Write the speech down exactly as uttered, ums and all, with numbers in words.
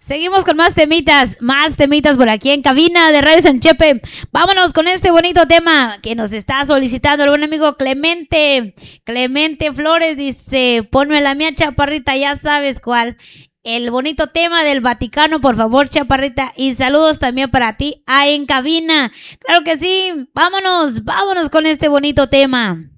Seguimos con más temitas, más temitas por aquí en cabina de Radio San Chepe. Vámonos con este bonito tema que nos está solicitando el buen amigo Clemente. Clemente Flores dice, ponme la mía, chaparrita, ya sabes cuál. El bonito tema del Vaticano, por favor, chaparrita. Y saludos también para ti ahí en cabina. Claro que sí, vámonos, vámonos con este bonito tema.